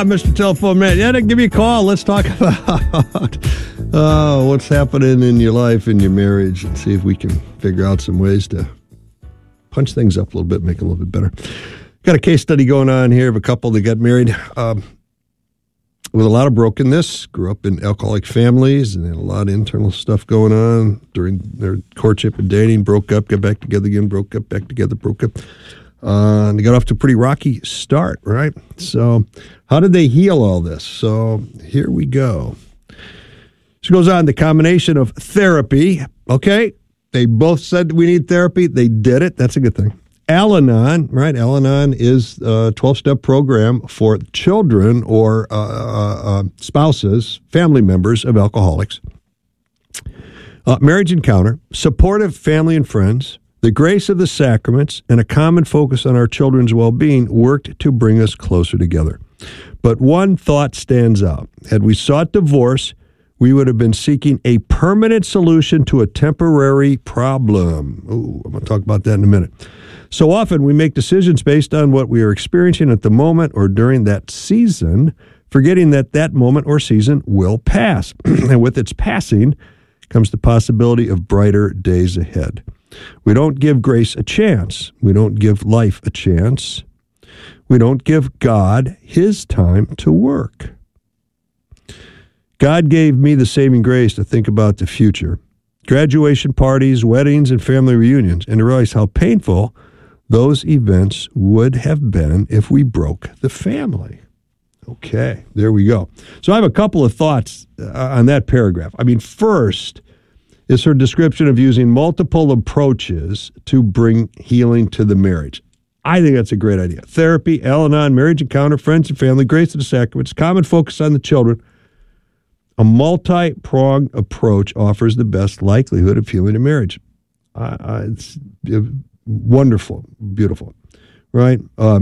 Mr. Telephone Man. Yeah, give me a call. Let's talk about what's happening in your life, in your marriage, and see if we can figure out some ways to punch things up a little bit, make it a little bit better. Got a case study going on here of a couple that got married with a lot of brokenness, grew up in alcoholic families, and had a lot of internal stuff going on during their courtship and dating, broke up, got back together again, broke up, back together, broke up. And they got off to a pretty rocky start, right? So how did they heal all this? So here we go. This goes on, the combination of therapy, okay? They both said we need therapy. They did it. That's a good thing. Al-Anon, right? Al-Anon is a 12-step program for children or spouses, family members of alcoholics. Marriage Encounter, supportive family and friends, the grace of the sacraments, and a common focus on our children's well-being worked to bring us closer together. But one thought stands out. Had we sought divorce, we would have been seeking a permanent solution to a temporary problem. Ooh, I'm going to talk about that in a minute. So often we make decisions based on what we are experiencing at the moment or during that season, forgetting that that moment or season will pass. And with its passing comes the possibility of brighter days ahead. We don't give grace a chance. We don't give life a chance. We don't give God his time to work. God gave me the saving grace to think about the future, graduation parties, weddings, and family reunions, and to realize how painful those events would have been if we broke the family. Okay, there we go. So I have a couple of thoughts on that paragraph. I mean, first is her description of using multiple approaches to bring healing to the marriage. I think that's a great idea. Therapy, Al-Anon, Marriage Encounter, Friends and Family, Grace of the Sacraments, common focus on the children. A multi-pronged approach offers the best likelihood of healing a marriage. It's wonderful, beautiful, right?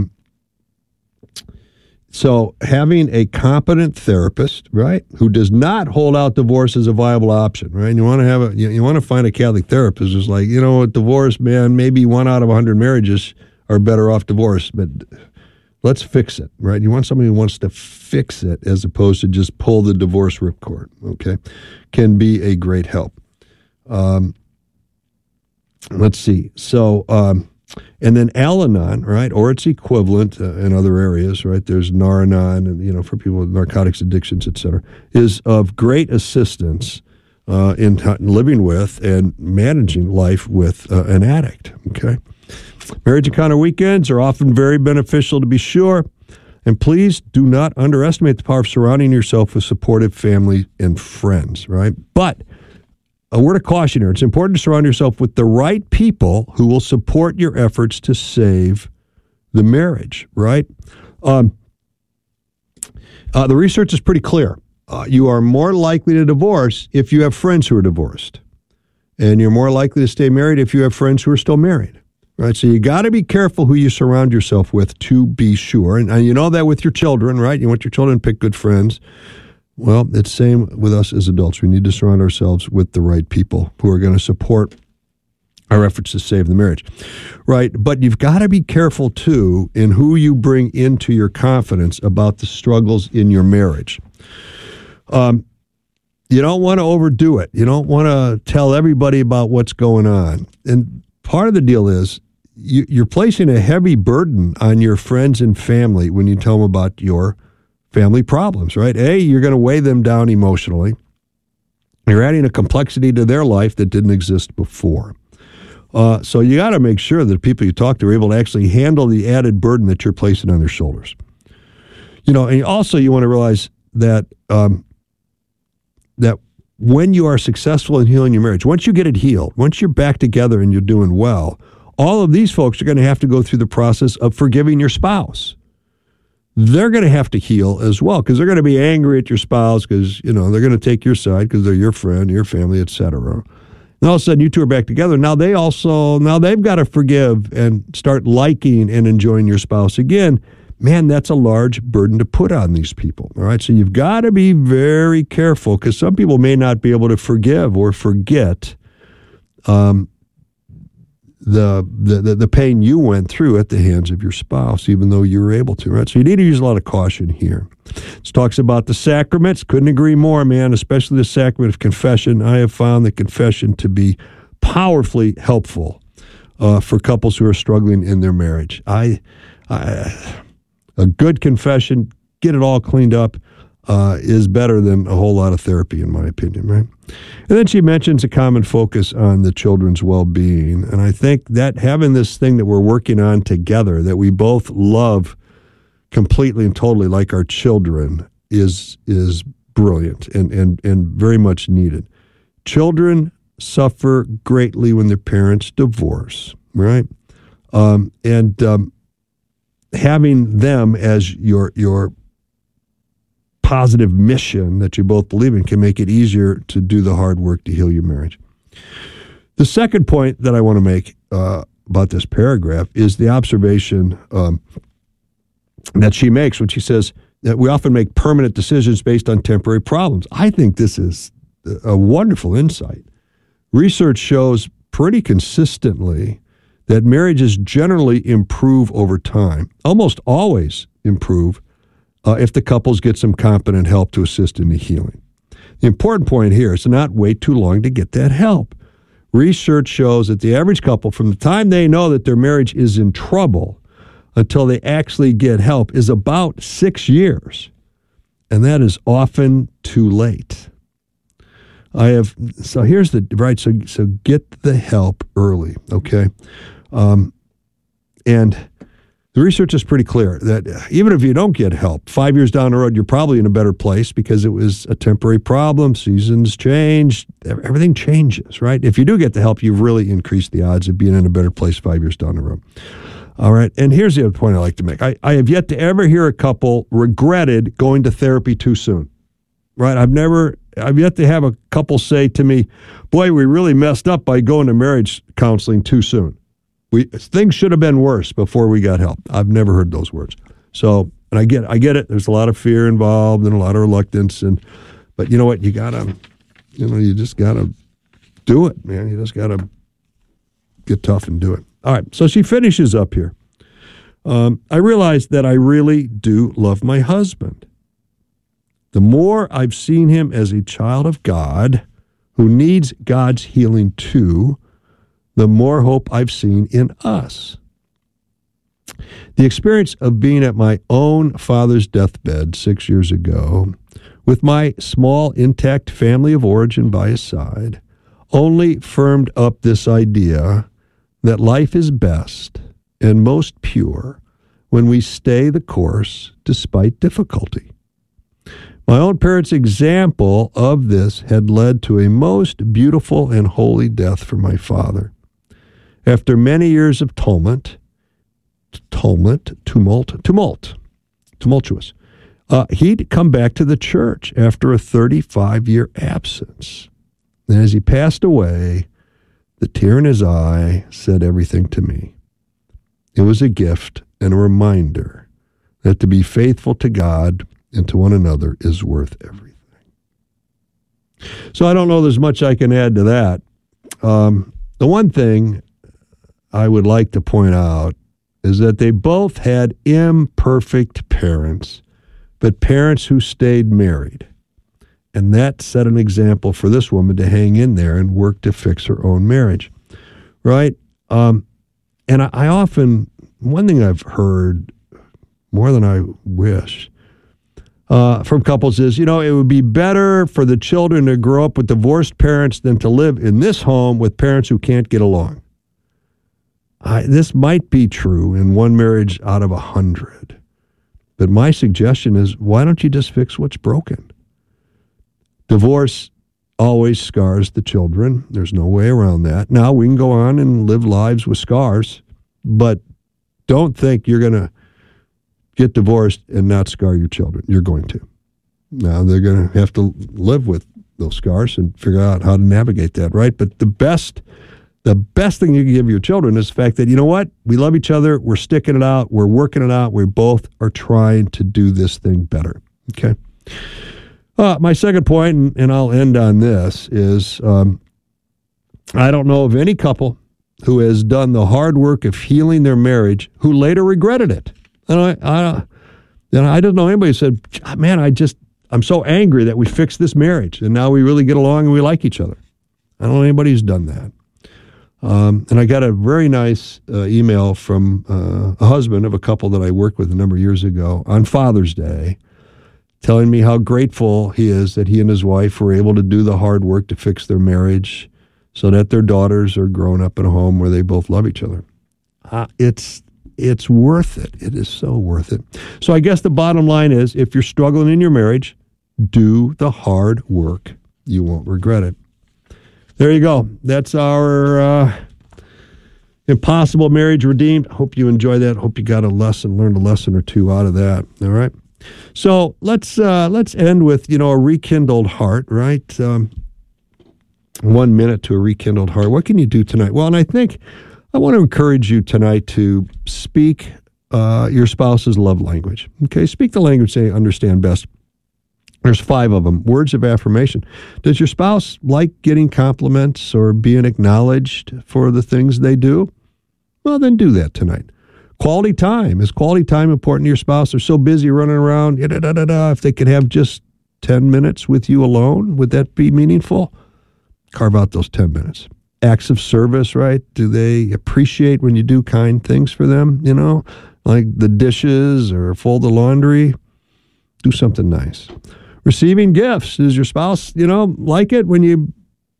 So having a competent therapist, right, who does not hold out divorce as a viable option, right? You want to have you want to find a Catholic therapist who's like, you know, divorce, man, maybe 1 out of 100 marriages are better off divorced, but let's fix it, right? You want somebody who wants to fix it as opposed to just pull the divorce ripcord, okay? Can be a great help. Let's see. So, and then Al-Anon, right, or its equivalent in other areas, right? There's Nar-Anon, and, you know, for people with narcotics addictions, et cetera, is of great assistance in living with and managing life with an addict, okay? Marriage Encounter weekends are often very beneficial, to be sure. And please do not underestimate the power of surrounding yourself with supportive family and friends, right? But a word of caution here. It's important to surround yourself with the right people who will support your efforts to save the marriage, right? The research is pretty clear. You are more likely to divorce if you have friends who are divorced. And you're more likely to stay married if you have friends who are still married. Right, so you got to be careful who you surround yourself with, to be sure. And you know that with your children, right? You want your children to pick good friends. Well, it's the same with us as adults. We need to surround ourselves with the right people who are going to support our efforts to save the marriage, right? But you've got to be careful, too, in who you bring into your confidence about the struggles in your marriage. You don't want to overdo it. You don't want to tell everybody about what's going on. And part of the deal is, you're placing a heavy burden on your friends and family when you tell them about your family problems, right? You're going to weigh them down emotionally. You're adding a complexity to their life that didn't exist before. So you got to make sure that the people you talk to are able to actually handle the added burden that you're placing on their shoulders. You know, and also you want to realize that that when you are successful in healing your marriage, once you get it healed, once you're back together and you're doing well, all of these folks are going to have to go through the process of forgiving your spouse. They're going to have to heal as well, because they're going to be angry at your spouse because, you know, they're going to take your side because they're your friend, your family, etc. And all of a sudden you two are back together. Now they've got to forgive and start liking and enjoying your spouse again. Man, that's a large burden to put on these people. All right, so you've got to be very careful, because some people may not be able to forgive or forget the pain you went through at the hands of your spouse, even though you were able to. Right, so you need to use a lot of caution here. It talks about the sacraments. Couldn't agree more, man, especially the sacrament of confession. I have found the confession to be powerfully helpful for couples who are struggling in their marriage. A good confession, get it all cleaned up, is better than a whole lot of therapy, in my opinion, right? And then she mentions a common focus on the children's well-being. And I think that having this thing that we're working on together, that we both love completely and totally like our children, is brilliant and very much needed. Children suffer greatly when their parents divorce, right? Having them as your positive mission that you both believe in can make it easier to do the hard work to heal your marriage. The second point that I want to make about this paragraph is the observation that she makes when she says that we often make permanent decisions based on temporary problems. I think this is a wonderful insight. Research shows pretty consistently that marriages generally improve over time, almost always improve, if the couples get some competent help to assist in the healing. The important point here is to not wait too long to get that help. Research shows that the average couple, from the time they know that their marriage is in trouble until they actually get help, is about 6 years. And that is often too late. So get the help early, okay? And the research is pretty clear that even if you don't get help, 5 years down the road, you're probably in a better place because it was a temporary problem. Seasons change. Everything changes, right? If you do get the help, you've really increased the odds of being in a better place 5 years down the road. All right. And here's the other point I like to make. I have yet to ever hear a couple regretted going to therapy too soon, right? I've yet to have a couple say to me, boy, we really messed up by going to marriage counseling too soon. Things should have been worse before we got help. I've never heard those words. So, and I get it. There's a lot of fear involved and a lot of reluctance. But you know what? You just gotta do it, man. You just gotta get tough and do it. All right. So she finishes up here. I realize that I really do love my husband. The more I've seen him as a child of God who needs God's healing too, the more hope I've seen in us. The experience of being at my own father's deathbed 6 years ago, with my small intact family of origin by his side, only firmed up this idea that life is best and most pure when we stay the course despite difficulty. My own parents' example of this had led to a most beautiful and holy death for my father. After many years of tumultuous, he'd come back to the church after a 35-year absence. And as he passed away, the tear in his eye said everything to me. It was a gift and a reminder that to be faithful to God and to one another is worth everything. So I don't know there's much I can add to that. The one thing I would like to point out is that they both had imperfect parents, but parents who stayed married. And that set an example for this woman to hang in there and work to fix her own marriage, right? And I often, one thing I've heard more than I wish from couples is, it would be better for the children to grow up with divorced parents than to live in this home with parents who can't get along. This might be true in one marriage out of 100. But my suggestion is, why don't you just fix what's broken? Divorce always scars the children. There's no way around that. Now, we can go on and live lives with scars, but don't think you're going to get divorced and not scar your children. You're going to. Now, they're going to have to live with those scars and figure out how to navigate that, right? But the best thing you can give your children is the fact that, you know what? We love each other. We're sticking it out. We're working it out. We both are trying to do this thing better. Okay? My second point, and I'll end on this, is I don't know of any couple who has done the hard work of healing their marriage who later regretted it. And And I don't know anybody who said, man, I'm so angry that we fixed this marriage and now we really get along and we like each other. I don't know anybody who's done that. And I got a very nice email from a husband of a couple that I worked with a number of years ago on Father's Day, telling me how grateful he is that he and his wife were able to do the hard work to fix their marriage so that their daughters are growing up in a home where they both love each other. It's worth it. It is so worth it. So I guess the bottom line is, if you're struggling in your marriage, do the hard work. You won't regret it. There you go. That's our Impossible Marriage Redeemed. Hope you enjoy that. Hope you got learned a lesson or two out of that. All right. So let's end with, a rekindled heart, right? 1 minute to a rekindled heart. What can you do tonight? Well, and I think I want to encourage you tonight to speak your spouse's love language. Okay, speak the language they understand best. There's 5 of them. Words of affirmation. Does your spouse like getting compliments or being acknowledged for the things they do? Well, then do that tonight. Quality time. Is quality time important to your spouse? They're so busy running around. If they could have just 10 minutes with you alone, would that be meaningful? Carve out those 10 minutes. Acts of service, right? Do they appreciate when you do kind things for them? Like the dishes or fold the laundry? Do something nice. Receiving gifts. Does your spouse, like it when you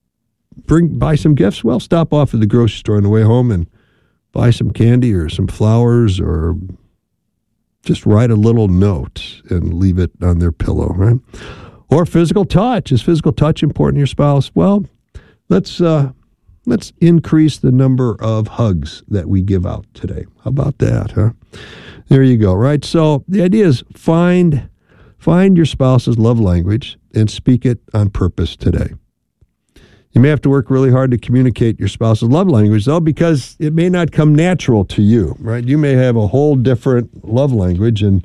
buy some gifts? Well, stop off at the grocery store on the way home and buy some candy or some flowers, or just write a little note and leave it on their pillow, right? Or physical touch. Is physical touch important to your spouse? Well, let's increase the number of hugs that we give out today. How about that, huh? There you go, right? So the idea is find your spouse's love language and speak it on purpose today. You may have to work really hard to communicate your spouse's love language, though, because it may not come natural to you, right? You may have a whole different love language, and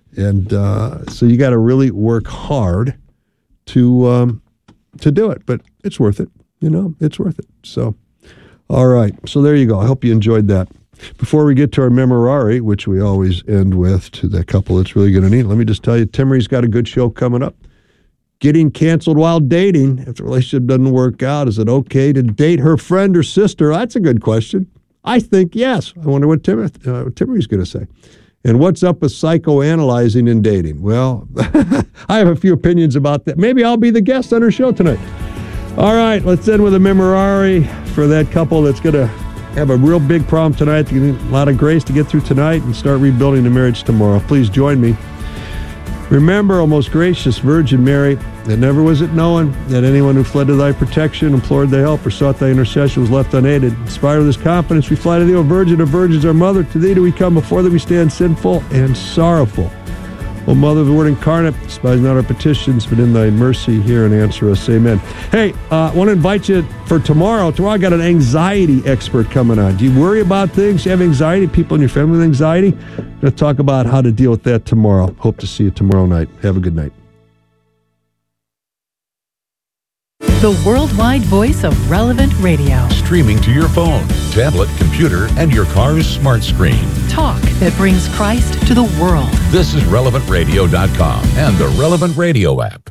so you got to really work hard to do it. But it's worth it. It's worth it. So, all right. So there you go. I hope you enjoyed that. Before we get to our memorare, which we always end with, to the couple that's really going to need, let me just tell you, Timmery's got a good show coming up. Getting canceled while dating. If the relationship doesn't work out, is it okay to date her friend or sister? That's a good question. I think yes. I wonder what Timmery's going to say. And what's up with psychoanalyzing in dating? Well, I have a few opinions about that. Maybe I'll be the guest on her show tonight. All right, let's end with a memorare for that couple that's going to have a real big problem tonight. A lot of grace to get through tonight and start rebuilding the marriage tomorrow. Please join me. Remember, O most gracious Virgin Mary, that never was it known that anyone who fled to thy protection, implored thy help, or sought thy intercession was left unaided. Inspired with this confidence, we fly to thee, O Virgin of Virgins, our Mother. To thee do we come, before thee we stand sinful and sorrowful. O Mother of the Word incarnate, despise not our petitions, but in thy mercy hear and answer us. Amen. Hey, I want to invite you for tomorrow. Tomorrow I got an anxiety expert coming on. Do you worry about things? You have anxiety? People in your family with anxiety? I'm going to talk about how to deal with that tomorrow. Hope to see you tomorrow night. Have a good night. The worldwide voice of Relevant Radio. Streaming to your phone, tablet, computer, and your car's smart screen. Talk that brings Christ to the world. This is RelevantRadio.com and the Relevant Radio app.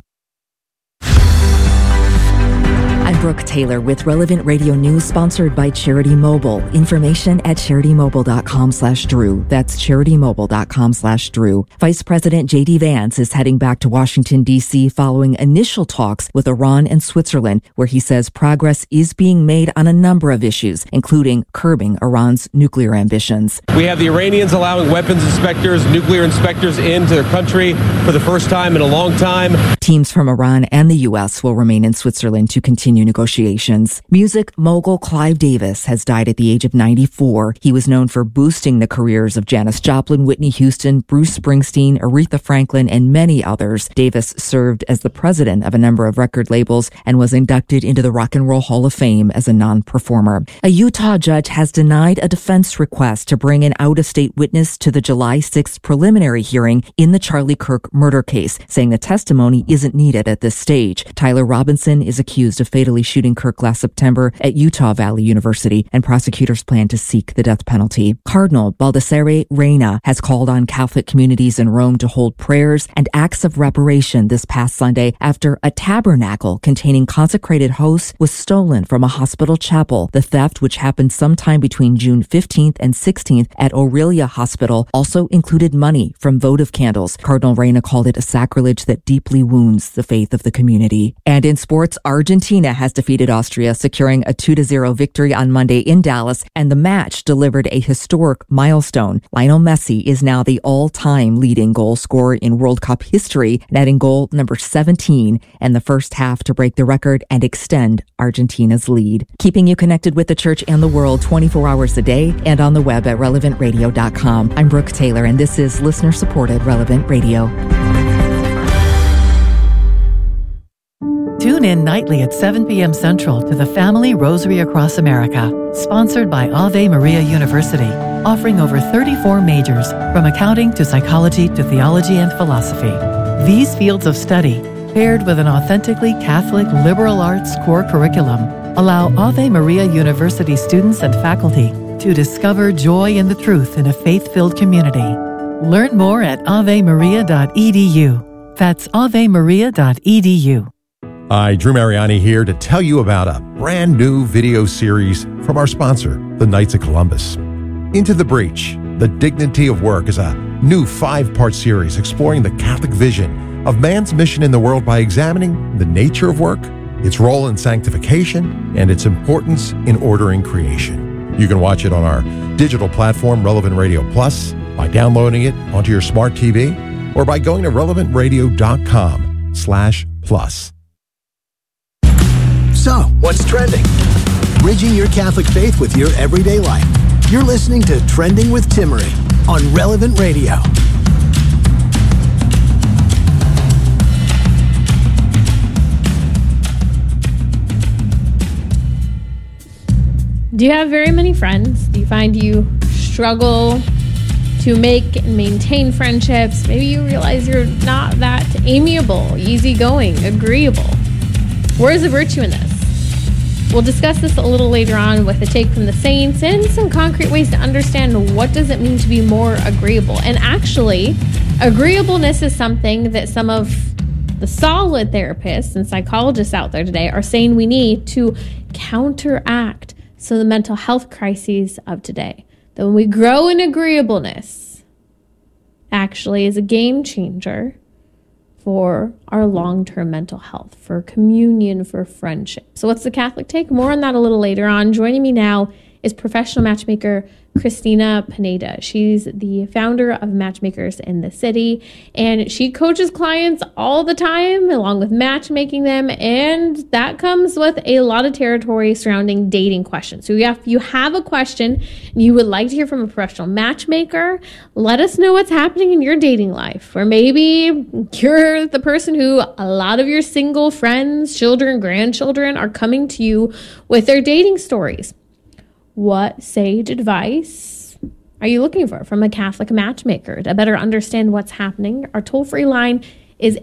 I'm Brooke Taylor with Relevant Radio News, sponsored by Charity Mobile. Information at CharityMobile.com/Drew. That's CharityMobile.com/Drew. Vice President J.D. Vance is heading back to Washington, D.C. following initial talks with Iran and Switzerland, where he says progress is being made on a number of issues, including curbing Iran's nuclear ambitions. We have the Iranians allowing weapons inspectors, nuclear inspectors into their country for the first time in a long time. Teams from Iran and the U.S. will remain in Switzerland to continue negotiations. Music mogul Clive Davis has died at the age of 94. He was known for boosting the careers of Janis Joplin, Whitney Houston, Bruce Springsteen, Aretha Franklin, and many others. Davis served as the president of a number of record labels and was inducted into the Rock and Roll Hall of Fame as a non-performer. A Utah judge has denied a defense request to bring an out-of-state witness to the July 6th preliminary hearing in the Charlie Kirk murder case, saying the testimony isn't needed at this stage. Tyler Robinson is accused of fatally shooting Kirk last September at Utah Valley University, and prosecutors plan to seek the death penalty. Cardinal Baldassare Reina has called on Catholic communities in Rome to hold prayers and acts of reparation this past Sunday after a tabernacle containing consecrated hosts was stolen from a hospital chapel. The theft, which happened sometime between June 15th and 16th at Aurelia Hospital, also included money from votive candles. Cardinal Reina called it a sacrilege that deeply wounds the faith of the community. And in sports, Argentina has defeated Austria, securing a 2-0 victory on Monday in Dallas, and the match delivered a historic milestone. Lionel Messi is now the all-time leading goal scorer in World Cup history, netting goal number 17 in the first half to break the record and extend Argentina's lead. Keeping you connected with the church and the world 24 hours a day and on the web at relevantradio.com. I'm Brooke Taylor, and this is listener-supported Relevant Radio. Tune in nightly at 7 p.m. Central to the Family Rosary Across America, sponsored by Ave Maria University, offering over 34 majors, from accounting to psychology to theology and philosophy. These fields of study, paired with an authentically Catholic liberal arts core curriculum, allow Ave Maria University students and faculty to discover joy in the truth in a faith-filled community. Learn more at avemaria.edu. That's avemaria.edu. Hi, Drew Mariani here to tell you about a brand new video series from our sponsor, the Knights of Columbus. Into the Breach, The Dignity of Work is a new 5-part series exploring the Catholic vision of man's mission in the world by examining the nature of work, its role in sanctification, and its importance in ordering creation. You can watch it on our digital platform, Relevant Radio Plus, by downloading it onto your smart TV, or by going to relevantradio.com/plus. So, what's trending? Bridging your Catholic faith with your everyday life. You're listening to Trending with Timmerie on Relevant Radio. Do you have very many friends? Do you find you struggle to make and maintain friendships? Maybe you realize you're not that amiable, easygoing, agreeable. Where is the virtue in this? We'll discuss this a little later on with a take from the saints and some concrete ways to understand what does it mean to be more agreeable. And actually, agreeableness is something that some of the solid therapists and psychologists out there today are saying we need to counteract some of the mental health crises of today. That when we grow in agreeableness, actually is a game changer for our long-term mental health, for communion, for friendship. So what's the Catholic take? More on that a little later on. Joining me now is professional matchmaker Christina Pineda. She's the founder of Matchmakers in the City, and she coaches clients all the time, along with matchmaking them, and that comes with a lot of territory surrounding dating questions. So if you have a question and you would like to hear from a professional matchmaker, let us know what's happening in your dating life. Or maybe you're the person who a lot of your single friends, children, grandchildren are coming to you with their dating stories. What sage advice are you looking for from a Catholic matchmaker to better understand what's happening? Our toll-free line is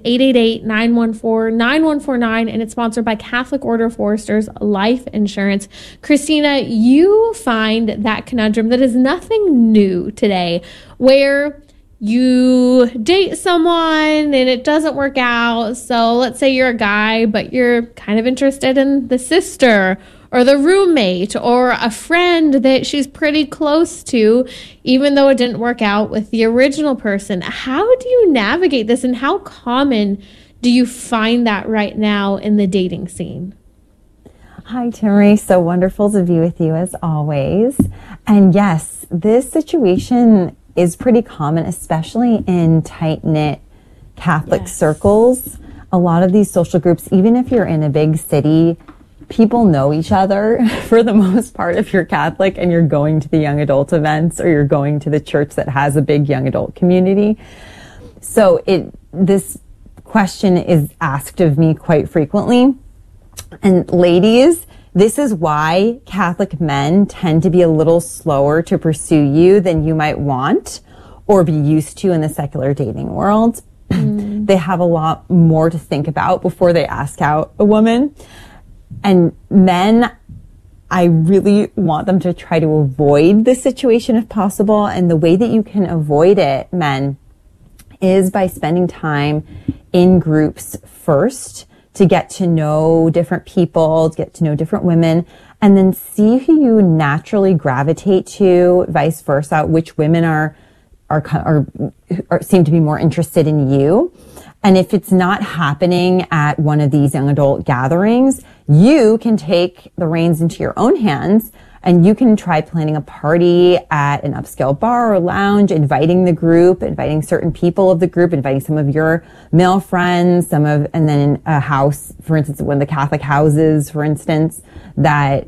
888-914-9149, and it's sponsored by Catholic Order of Foresters Life Insurance. Christina, you find that conundrum that is nothing new today, where you date someone and it doesn't work out. So let's say you're a guy, but you're kind of interested in the sister or the roommate or a friend that she's pretty close to, even though it didn't work out with the original person. How do you navigate this, and how common do you find that right now in the dating scene? Hi, Timmerie. So wonderful to be with you as always. And yes, this situation is pretty common, especially in tight-knit Catholic circles. A lot of these social groups, even if you're in a big city, people know each other for the most part if you're Catholic and you're going to the young adult events or you're going to the church that has a big young adult community. So this question is asked of me quite frequently. And ladies, this is why Catholic men tend to be a little slower to pursue you than you might want or be used to in the secular dating world. they have a lot more to think about before they ask out a woman. And men, I really want them to try to avoid this situation if possible. And the way that you can avoid it, men, is by spending time in groups first to get to know different people, to get to know different women, and then see who you naturally gravitate to, vice versa, which women are seem to be more interested in you. And if it's not happening at one of these young adult gatherings, you can take the reins into your own hands and you can try planning a party at an upscale bar or lounge, inviting the group, inviting certain people of the group, inviting some of your male friends, and then a house, for instance, one of the Catholic houses, for instance, that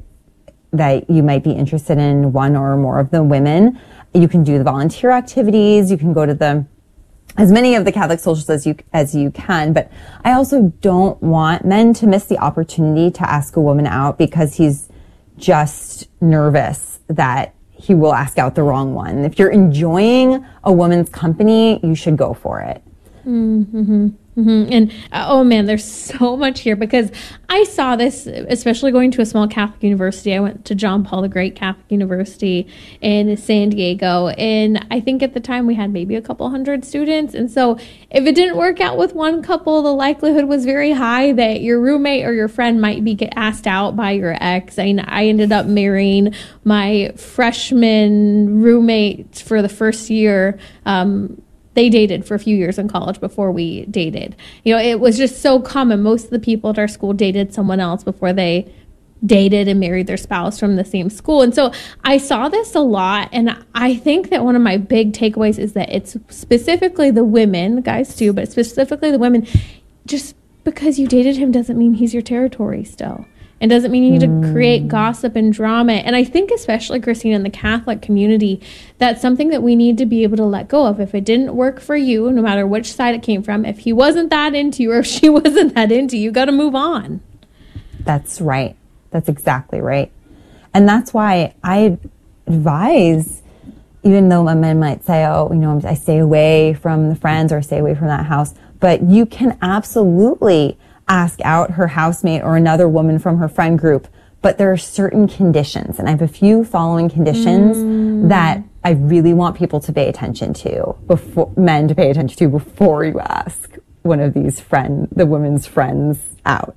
you might be interested in one or more of the women. You can do the volunteer activities. You can go to as many of the Catholic socials as you can. But I also don't want men to miss the opportunity to ask a woman out because he's just nervous that he will ask out the wrong one. If you're enjoying a woman's company, you should go for it. Mm-hmm. Mm-hmm. And oh man, there's so much here because I saw this, especially going to a small Catholic university. I went to John Paul the Great Catholic University in San Diego, and I think at the time we had maybe a couple hundred students. And so if it didn't work out with one couple, the likelihood was very high that your roommate or your friend might be asked out by your ex. I ended up marrying my freshman roommate for the first year. They dated for a few years in college before we dated. You know, it was just so common. Most of the people at our school dated someone else before they dated and married their spouse from the same school. And so I saw this a lot. And I think that one of my big takeaways is that it's specifically the women, guys too, but specifically the women, just because you dated him doesn't mean he's your territory still. And doesn't mean you need to create gossip and drama. And I think especially, Christine, in the Catholic community, that's something that we need to be able to let go of. If it didn't work for you, no matter which side it came from, if he wasn't that into you or if she wasn't that into you, got to move on. That's right. That's exactly right. And that's why I advise, even though a man might say, oh, you know, I stay away from the friends or I stay away from that house, but you can absolutely ask out her housemate or another woman from her friend group, but there are certain conditions, and I have a few following conditions that I really want people to pay attention to, men to pay attention to before you ask one of these the women's friends out.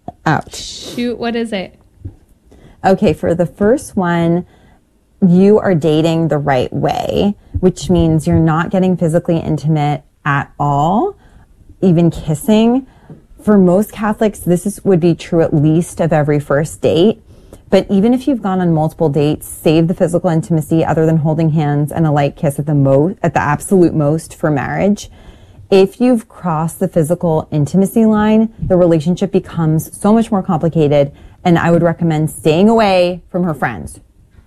Shoot, what is it? Okay, for the first one, you are dating the right way, which means you're not getting physically intimate at all, even kissing. For most Catholics, would be true at least of every first date. But even if you've gone on multiple dates, save the physical intimacy other than holding hands and a light kiss at the absolute most for marriage. If you've crossed the physical intimacy line, the relationship becomes so much more complicated, and I would recommend staying away from her friends.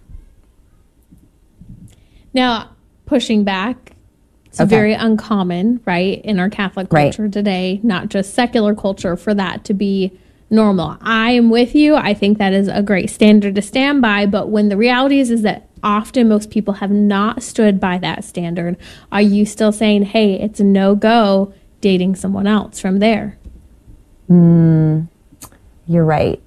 Now, pushing back, it's very uncommon, right, in our Catholic culture today, not just secular culture, for that to be normal. I am with you. I think that is a great standard to stand by. But when the reality is that often most people have not stood by that standard, are you still saying, hey, it's a no-go dating someone else from there? You're right.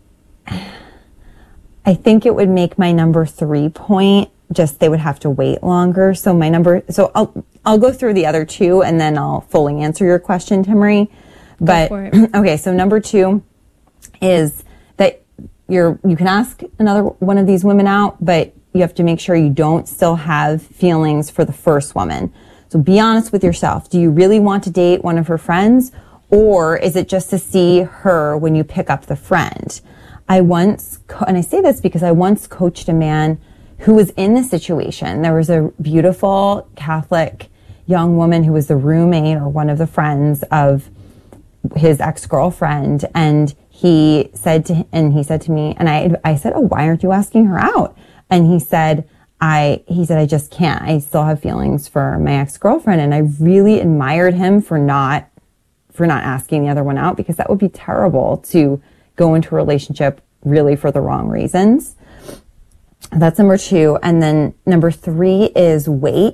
I think it would make my number 3 point, just they would have to wait longer. So I'll go through the other two and then I'll fully answer your question, Timmerie. But okay, so number 2 is that you can ask another one of these women out, but you have to make sure you don't still have feelings for the first woman. So be honest with yourself. Do you really want to date one of her friends, or is it just to see her when you pick up the friend? And I say this because I once coached a man who was in this situation. There was a beautiful Catholic young woman who was the roommate or one of the friends of his ex-girlfriend, and he said to me, and I said, oh, why aren't you asking her out? And he said, I just can't. I still have feelings for my ex-girlfriend. And I really admired him for not asking the other one out, because that would be terrible to go into a relationship really for the wrong reasons. That's number 2. And then number 3 is wait.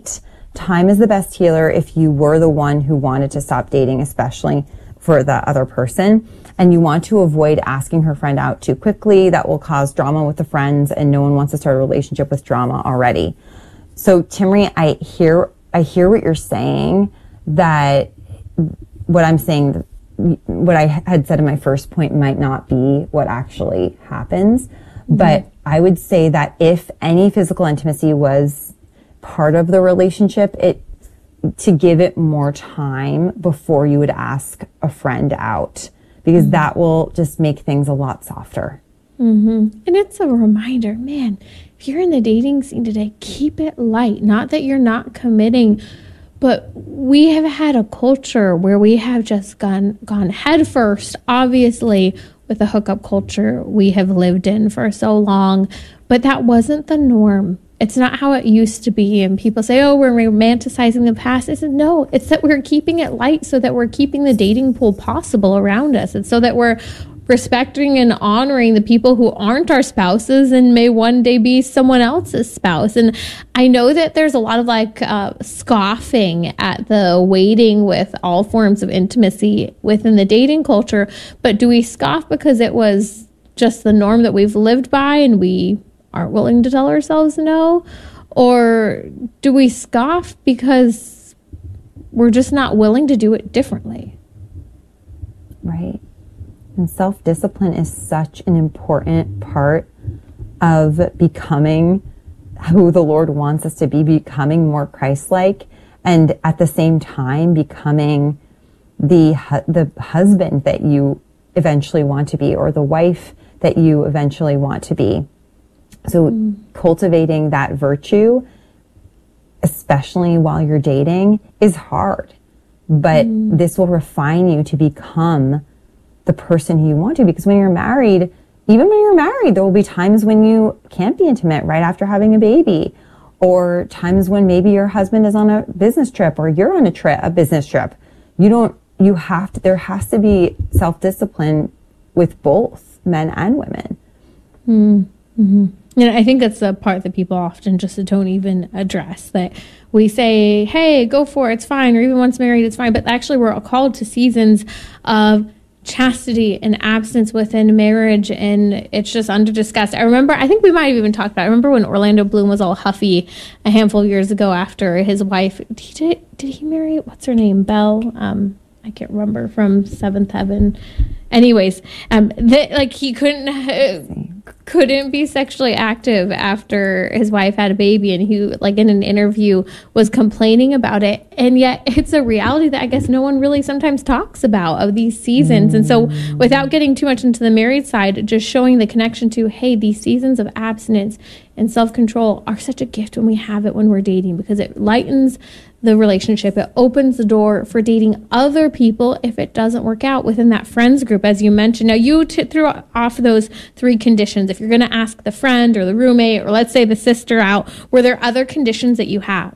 time is the best healer if you were the one who wanted to stop dating, especially for the other person, and you want to avoid asking her friend out too quickly. That will cause drama with the friends, and no one wants to start a relationship with drama already. So, Timmerie, I hear what you're saying, that what I'm saying, what I had said in my first point might not be what actually happens. But I would say that if any physical intimacy was part of the relationship, to give it more time before you would ask a friend out, because that will just make things a lot softer. And it's a reminder, man, if you're in the dating scene today, keep it light. Not that you're not committing, but we have had a culture where we have just gone head first, obviously, with the hookup culture we have lived in for so long. But that wasn't the norm. It's not how it used to be. And people say, oh, we're romanticizing the past. I said, no, it's that we're keeping it light so that we're keeping the dating pool possible around us. And so that we're respecting and honoring the people who aren't our spouses and may one day be someone else's spouse. And I know that there's a lot of scoffing at the waiting with all forms of intimacy within the dating culture. But do we scoff because it was just the norm that we've lived by and we aren't willing to tell ourselves no? Or do we scoff because we're just not willing to do it differently? Right. And self-discipline is such an important part of becoming who the Lord wants us to be, becoming more Christ-like, and at the same time becoming the husband that you eventually want to be, or the wife that you eventually want to be. So cultivating that virtue, especially while you're dating, is hard. But this will refine you to become the person who you want to. Because when you're married, even when you're married, there will be times when you can't be intimate right after having a baby, or times when maybe your husband is on a business trip or you're on a business trip. There has to be self-discipline with both men and women. And I think that's the part that people often just don't even address, that we say, hey, go for it, it's fine, or even once married, it's fine. But actually we're called to seasons of chastity and abstinence within marriage, and it's just under discussed. I think we might have even talked about it. I remember when Orlando Bloom was all huffy a handful of years ago after his wife, did he marry, what's her name, Belle? I can't remember, from Seventh Heaven. Anyways, he couldn't be sexually active after his wife had a baby, and he, in an interview, was complaining about it. And yet it's a reality that I guess no one really sometimes talks about, of these seasons. And so without getting too much into the married side, just showing the connection to, hey, these seasons of abstinence and self-control are such a gift when we have it when we're dating, because it lightens the relationship. It opens the door for dating other people if it doesn't work out within that friends group, as you mentioned. Now, you threw off those 3 conditions. If you're going to ask the friend or the roommate, or let's say the sister out, were there other conditions that you have?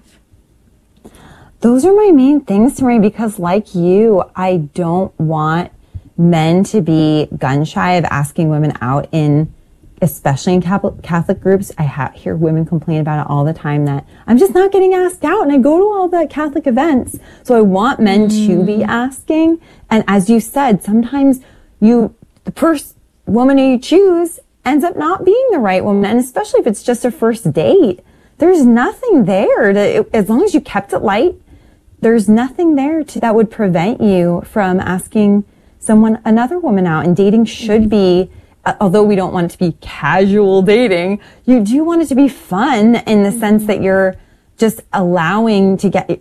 Those are my main things, Timmerie, because like you, I don't want men to be gun shy of asking women out, especially in Catholic groups. I hear women complain about it all the time, that I'm just not getting asked out, and I go to all the Catholic events. So I want men to be asking. And as you said, sometimes the first woman you choose ends up not being the right woman. And especially if it's just a first date, there's nothing there as long as you kept it light, there's nothing there that would prevent you from asking another woman out. And dating should be, although we don't want it to be casual dating, you do want it to be fun, in the sense that you're just allowing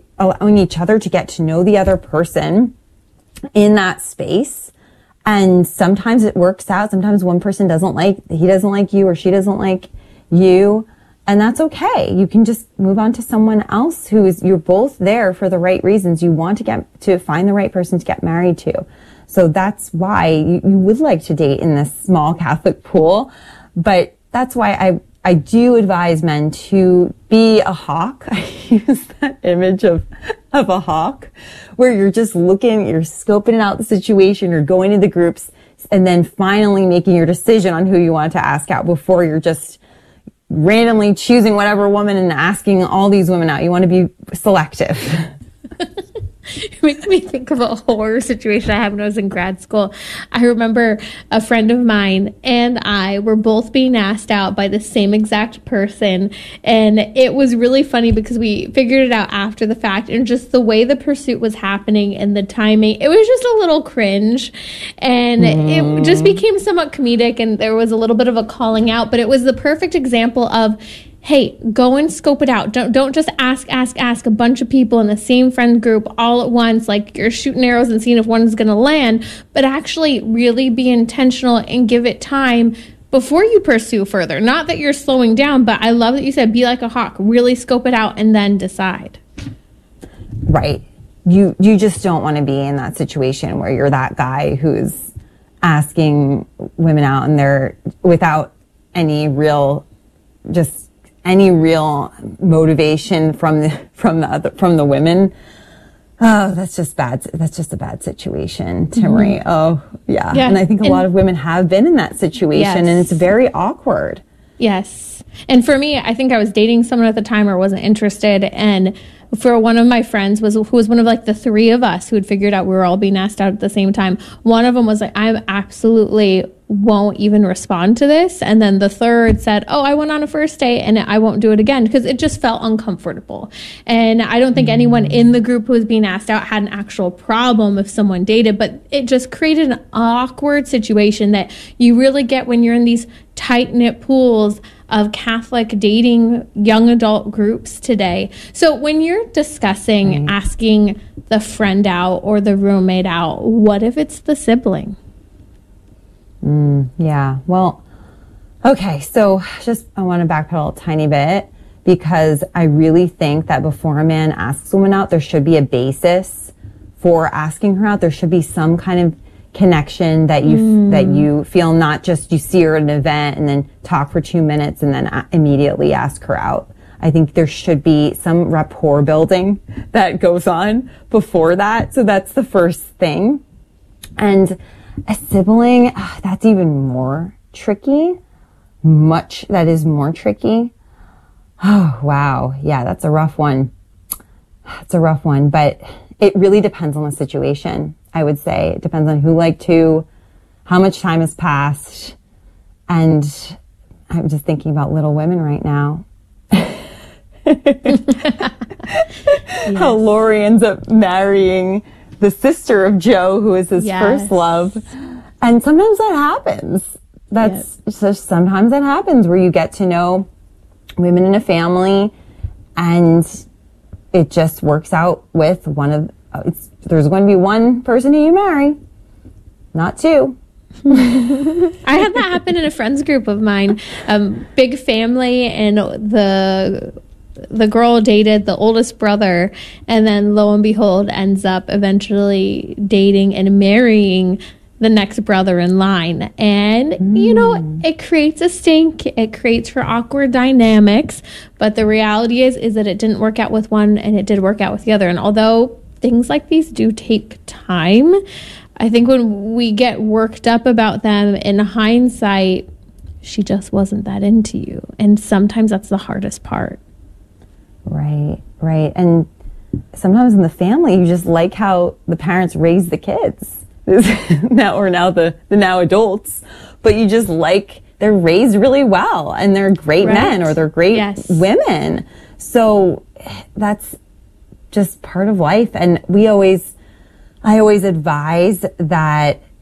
each other to get to know the other person in that space. And sometimes it works out. Sometimes one person he doesn't like you, or she doesn't like you. And that's okay. You can just move on to someone else you're both there for the right reasons. You want to find the right person to get married to. So that's why you would like to date in this small Catholic pool. But that's why I do advise men to be a hawk. I use that image of a hawk, where you're just you're scoping out the situation, you're going to the groups, and then finally making your decision on who you want to ask out, before you're just randomly choosing whatever woman and asking all these women out. You want to be selective. It makes me think of a horror situation I had when I was in grad school. I remember a friend of mine and I were both being asked out by the same exact person. And it was really funny because we figured it out after the fact, and just the way the pursuit was happening and the timing, it was just a little cringe. And it just became somewhat comedic, and there was a little bit of a calling out, but it was the perfect example of, hey, go and scope it out. Don't just ask a bunch of people in the same friend group all at once, like you're shooting arrows and seeing if one's going to land, but actually really be intentional and give it time before you pursue further. Not that you're slowing down, but I love that you said be like a hawk, really scope it out and then decide. Right. You just don't want to be in that situation where you're that guy who's asking women out and they're without any real motivation from the women. Oh, that's just bad. That's just a bad situation, Timmerie. Oh, yeah. And I think a lot of women have been in that situation, and it's very awkward. Yes. And for me, I think I was dating someone at the time or wasn't interested, and for one of my friends who was one of like the three of us who had figured out we were all being asked out at the same time. One of them was like, I absolutely won't even respond to this. And then the third said, oh, I went on a first date and I won't do it again, because it just felt uncomfortable. And I don't think anyone in the group who was being asked out had an actual problem if someone dated, but it just created an awkward situation that you really get when you're in these tight-knit pools of Catholic dating young adult groups today. So when you're discussing asking the friend out or the roommate out, what if it's the sibling? Yeah. Well, okay. So I want to backpedal a tiny bit, because I really think that before a man asks a woman out, there should be a basis for asking her out. There should be some kind of connection that you feel, not just you see her at an event and then talk for 2 minutes and then immediately ask her out. I think there should be some rapport building that goes on before that. So that's the first thing. And a sibling, that's even more tricky. That is more tricky. Oh, wow. Yeah, that's a rough one. But it really depends on the situation, I would say. It depends on who liked who, how much time has passed. And I'm just thinking about Little Women right now. How Laurie ends up marrying the sister of Joe, who is his first love. And sometimes that happens. Sometimes that happens where you get to know women in a family and it just works out with there's going to be one person who you marry, not two. I had that happen in a friends group of mine. Big family, and the girl dated the oldest brother, and then lo and behold ends up eventually dating and marrying the next brother in line. And it creates a stink, it creates for awkward dynamics, but the reality is that it didn't work out with one and it did work out with the other. And although things like these do take time, I think when we get worked up about them, in hindsight, she just wasn't that into you. And sometimes that's the hardest part. Right. And sometimes in the family, you just like how the parents raise the kids. now the adults, but you just like they're raised really well and they're great men or they're great women. So that's just part of life. And I always advise that